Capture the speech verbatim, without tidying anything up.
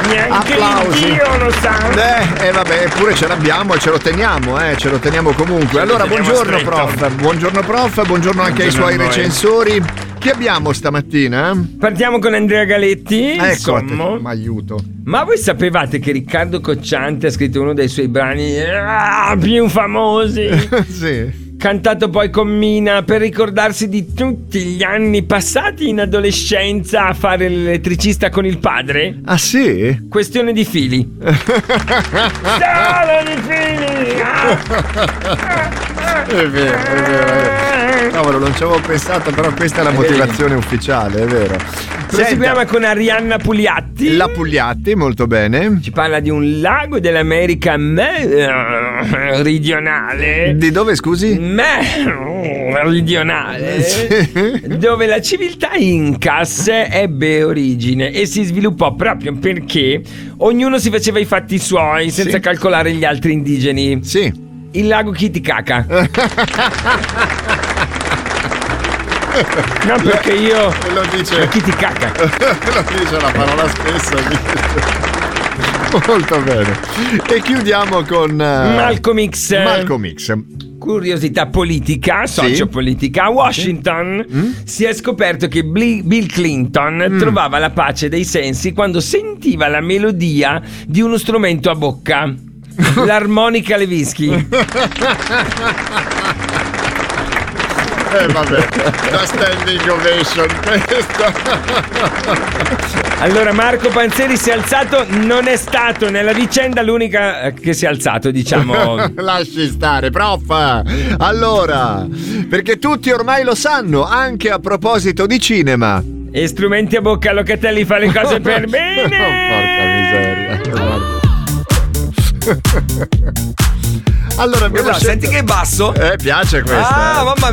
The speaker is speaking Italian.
Neanche Applausi. Dio lo sa. Eh, eh vabbè, eppure ce l'abbiamo e ce lo teniamo, eh, ce lo teniamo comunque. Allora, buongiorno prof, buongiorno prof, buongiorno anche ai suoi recensori. Chi abbiamo stamattina? Partiamo con Andrea Galetti. Ecco, insomma. ma aiuto. Ma voi sapevate che Riccardo Cocciante ha scritto uno dei suoi brani ah, più famosi? Sì. Cantato poi con Mina per ricordarsi di tutti gli anni passati in adolescenza a fare l'elettricista con il padre? Ah sì? Questione di fili. Solo di fili! È vero, è vero, è vero. Cavolo, non ci avevo pensato, però questa è la motivazione ufficiale, è vero. Proseguiamo con Arianna Pugliatti. La Pugliatti, molto bene. Ci parla di un lago dell'America meridionale. Di dove, scusi? Meridionale. Sì. Dove la civiltà Incas ebbe origine e si sviluppò proprio perché ognuno si faceva i fatti suoi senza sì. calcolare gli altri indigeni. Sì. Il lago Titicaca. No, perché io lo dice Titicaca. Lo dice la parola stessa. Molto bene. E chiudiamo con uh, Malcolm X. Malcolm X. Curiosità politica, sociopolitica. A Washington sì. mm? si è scoperto che Bill Clinton mm. trovava la pace dei sensi quando sentiva la melodia di uno strumento a bocca. L'armonica Lewinsky. Eh vabbè, la standing ovation questa. Allora Marco Panzeri si è alzato, non è stato nella vicenda l'unica che si è alzato, diciamo. Lasci stare, prof. Allora, perché tutti ormai lo sanno, anche a proposito di cinema. E strumenti a bocca, Locatelli fa le cose per bene. Oh, porca miseria. Allora abbiamo Guarda, scelto... senti che basso. Eh, piace questa. Ah, eh. mamma